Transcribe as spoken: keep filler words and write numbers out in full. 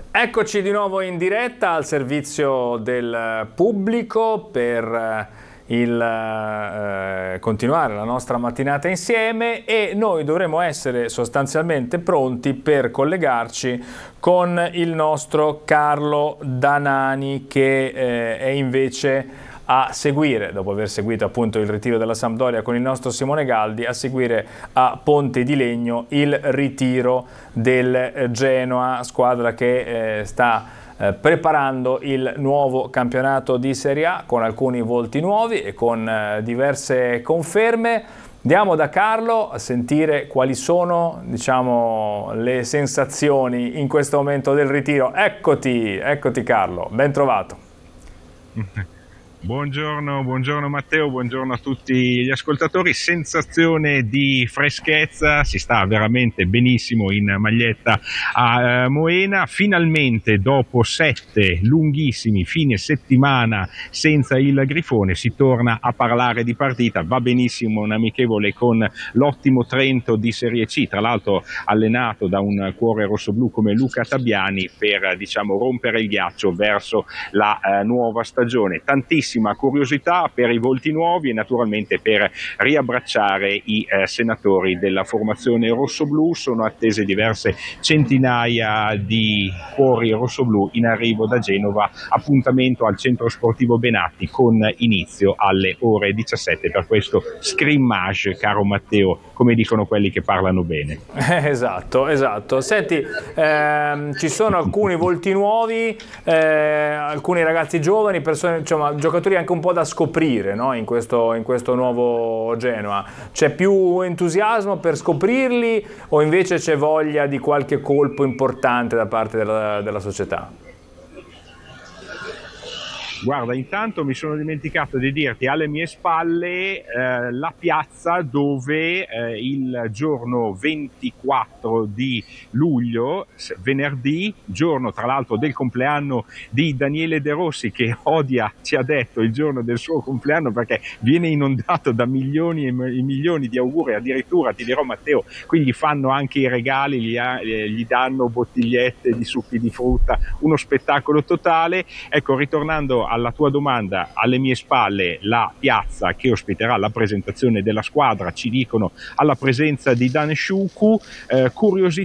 Eccoci di nuovo in diretta al servizio del pubblico per il eh, continuare la nostra mattinata insieme, e noi dovremo essere sostanzialmente pronti per collegarci con il nostro Carlo Danani, che eh, è invece a seguire, dopo aver seguito appunto il ritiro della Sampdoria con il nostro Simone Galdi, a seguire a Ponte di Legno il ritiro del Genoa, squadra che eh, sta eh, preparando il nuovo campionato di Serie A con alcuni volti nuovi e con eh, diverse conferme. Andiamo da Carlo a sentire quali sono, diciamo, le sensazioni in questo momento del ritiro. Eccoti, eccoti Carlo, ben trovato. Buongiorno, buongiorno Matteo, buongiorno a tutti gli ascoltatori. Sensazione di freschezza, si sta veramente benissimo in maglietta a uh, Moena. Finalmente, dopo sette lunghissimi fine settimana senza il Grifone, si torna a parlare di partita. Va benissimo un amichevole con l'ottimo Trento di Serie C, tra l'altro allenato da un cuore rossoblù come Luca Tabiani, per diciamo rompere il ghiaccio verso la uh, nuova stagione. Tantissimo curiosità per i volti nuovi e naturalmente per riabbracciare i eh, senatori della formazione rossoblù. Sono attese diverse centinaia di cuori rossoblù in arrivo da Genova. Appuntamento al centro sportivo Benatti con inizio alle ore diciassette per questo scrimmage, caro Matteo, come dicono quelli che parlano bene. Eh, esatto, esatto. Senti, ehm, ci sono alcuni volti nuovi, eh, alcuni ragazzi giovani, persone, insomma, giocatori anche un po' da scoprire, no? in, questo, in questo nuovo Genoa. C'è più entusiasmo per scoprirli o invece c'è voglia di qualche colpo importante da parte della, della società? Guarda, intanto mi sono dimenticato di dirti alle mie spalle eh, la piazza dove eh, il giorno ventiquattro di luglio, venerdì, giorno tra l'altro del compleanno di Daniele De Rossi, che odia, ci ha detto, il giorno del suo compleanno perché viene inondato da milioni e milioni di auguri. Addirittura ti dirò, Matteo, qui gli fanno anche i regali, gli, ha, eh, gli danno bottigliette di succhi di frutta, uno spettacolo totale. Ecco, ritornando alla tua domanda, alle mie spalle la piazza che ospiterà la presentazione della squadra, ci dicono alla presenza di Dan Sciucu. Eh, curiosità